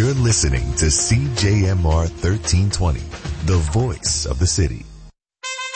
You're listening to CJMR 1320, the voice of the city.